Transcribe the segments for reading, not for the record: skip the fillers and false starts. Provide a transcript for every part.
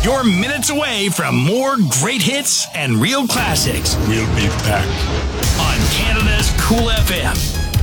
You're minutes away from more great hits and real classics. We'll be back on Canada's Cool FM.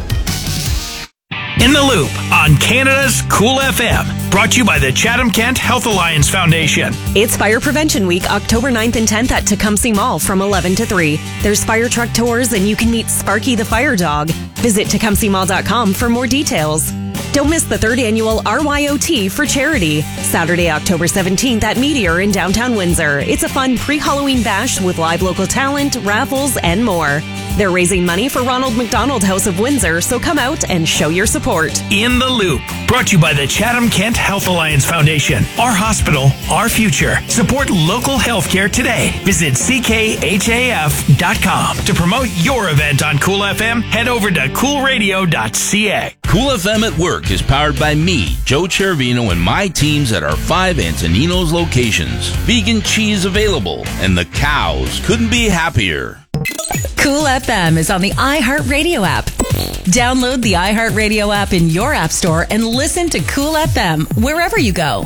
In the Loop on Canada's Cool FM. Brought to you by the Chatham-Kent Health Alliance Foundation. It's Fire Prevention Week, October 9th and 10th at Tecumseh Mall from 11 to 3. There's fire truck tours and you can meet Sparky the Fire Dog. Visit tecumsehmall.com for more details. Don't miss the 3rd annual RYOT for charity. Saturday, October 17th at Meteor in downtown Windsor. It's a fun pre-Halloween bash with live local talent, raffles, and more. They're raising money for Ronald McDonald House of Windsor, so come out and show your support. In the Loop, brought to you by the Chatham-Kent Health Alliance Foundation. Our hospital, our future. Support local healthcare today. Visit ckhaf.com. To promote your event on Cool FM, head over to coolradio.ca. Cool FM at Work is powered by me, Joe Chervino, and my teams at our 5 Antoninos locations. Vegan cheese available, and the cows couldn't be happier. Cool FM is on the iHeartRadio app. Download the iHeartRadio app in your app store and listen to Cool FM wherever you go.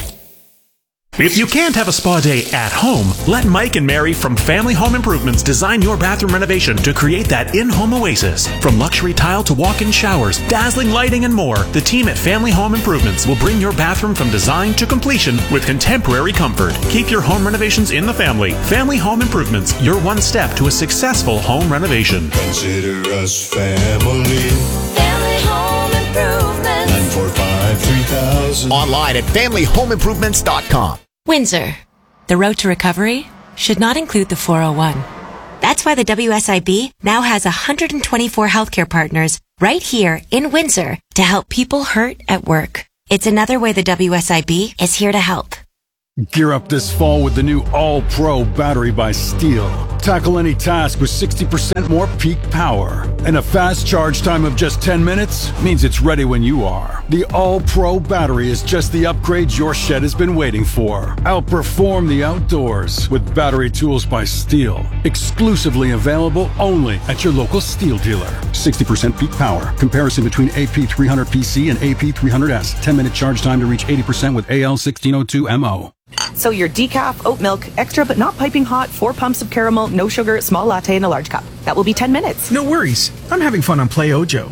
If you can't have a spa day at home, let Mike and Mary from Family Home Improvements design your bathroom renovation to create that in-home oasis. From luxury tile to walk-in showers, dazzling lighting, and more, the team at Family Home Improvements will bring your bathroom from design to completion with contemporary comfort. Keep your home renovations in the family. Family Home Improvements, your one step to a successful home renovation. Consider us family. Family Home Improvements. 945-3000. Online at familyhomeimprovements.com. Windsor. The road to recovery should not include the 401. That's why the WSIB now has 124 healthcare partners right here in Windsor to help people hurt at work. It's another way the WSIB is here to help. Gear up this fall with the new All-Pro battery by Steel. Tackle any task with 60% more peak power. And a fast charge time of just 10 minutes means it's ready when you are. The All-Pro battery is just the upgrade your shed has been waiting for. Outperform the outdoors with battery tools by Steel. Exclusively available only at your local Steel dealer. 60% peak power. Comparison between AP300PC and AP300S. 10-minute charge time to reach 80% with AL1602MO. So your decaf, oat milk, extra but not piping hot, 4 pumps of caramel, no sugar, small latte in a large cup. That will be 10 minutes. No worries. I'm having fun on Play Ojo.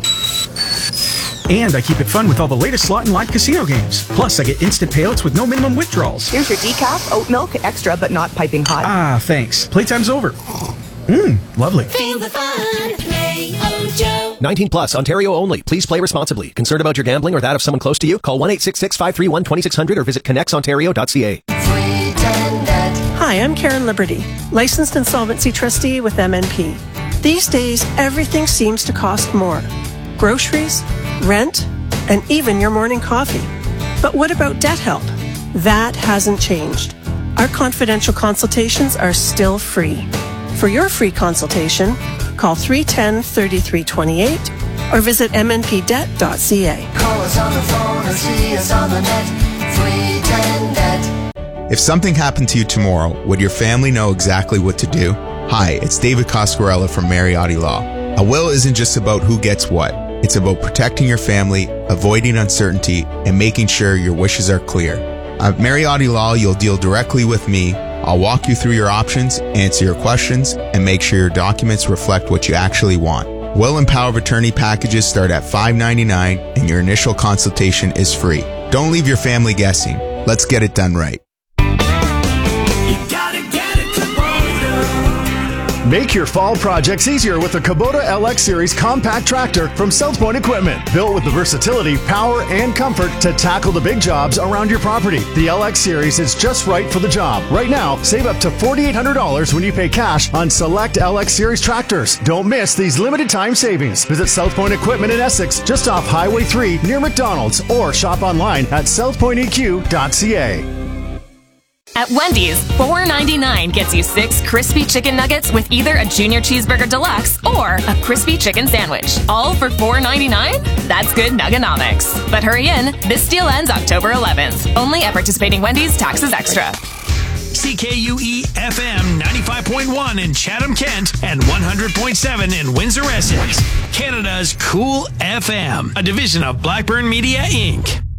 And I keep it fun with all the latest slot and live casino games. Plus, I get instant payouts with no minimum withdrawals. Here's your decaf, oat milk, extra but not piping hot. Ah, thanks. Playtime's over. Lovely. Feel the fun. Play Ojo. 19 plus, Ontario only. Please play responsibly. Concerned about your gambling or that of someone close to you? Call 1-866-531-2600 or visit connexontario.ca. Hi, I'm Karen Liberty, licensed insolvency trustee with MNP. These days, everything seems to cost more. Groceries, rent, and even your morning coffee. But what about debt help? That hasn't changed. Our confidential consultations are still free. For your free consultation, call 310-3328 or visit mnpdebt.ca. Call us on the phone or see us on the net. 310-NET. If something happened to you tomorrow, would your family know exactly what to do? Hi, it's David Coscarella from Mariotti Law. A will isn't just about who gets what. It's about protecting your family, avoiding uncertainty, and making sure your wishes are clear. At Mariotti Law, you'll deal directly with me. I'll walk you through your options, answer your questions, and make sure your documents reflect what you actually want. Will and power of attorney packages start at $5.99, and your initial consultation is free. Don't leave your family guessing. Let's get it done right. Make your fall projects easier with the Kubota LX Series compact tractor from South Point Equipment. Built with the versatility, power, and comfort to tackle the big jobs around your property. The LX Series is just right for the job. Right now, save up to $4,800 when you pay cash on select LX Series tractors. Don't miss these limited time savings. Visit South Point Equipment in Essex, just off Highway 3 near McDonald's, or shop online at southpointeq.ca. At Wendy's, $4.99 gets you 6 crispy chicken nuggets with either a Junior Cheeseburger Deluxe or a crispy chicken sandwich. All for $4.99? That's good nuggonomics. But hurry in, this deal ends October 11th. Only at participating Wendy's, taxes extra. CKUE-FM 95.1 in Chatham-Kent and 100.7 in Windsor, Essex. Canada's Cool FM, a division of Blackburn Media, Inc.